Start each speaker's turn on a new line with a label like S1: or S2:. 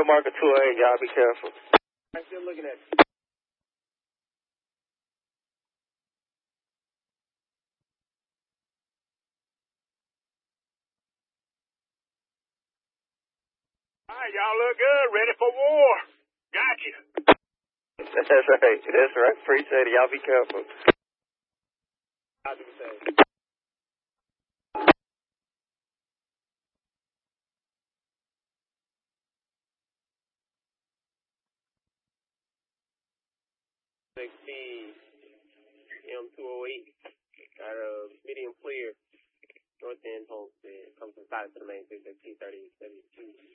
S1: to marker 208. Y'all be careful. I'm still looking at you.
S2: All right, y'all look good. Ready for war. Got you.
S1: That's right. That's right. Appreciate it. Y'all be careful.
S2: I'll do the same. M208. Got a medium clear. North end homestead. Comes from side to the main 6 T30 72.